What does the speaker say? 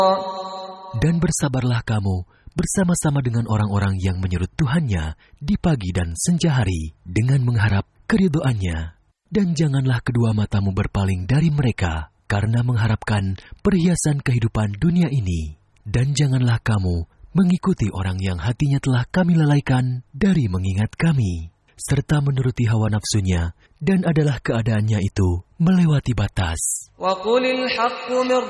Dan bersabarlah kamu bersama-sama dengan orang-orang yang menyurut Tuhannya di pagi dan senja hari dengan mengharap keridhoannya. Dan janganlah kedua matamu berpaling dari mereka karena mengharapkan perhiasan kehidupan dunia ini. Dan janganlah kamu mengikuti orang yang hatinya telah kami lalaikan dari mengingat kami, serta menuruti hawa nafsunya, dan adalah keadaannya itu melewati batas. وَقُلِ الْحَقُّ مِنْ